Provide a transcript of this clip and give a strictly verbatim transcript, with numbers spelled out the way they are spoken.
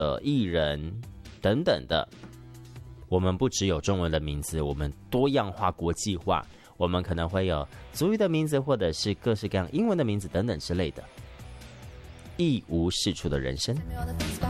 呃艺人等等的。我们不只有中文的名字，我们多样化、国际化。我们可能会有族语的名字，或者是各式各样英文的名字等等之类的。一无是处的人生。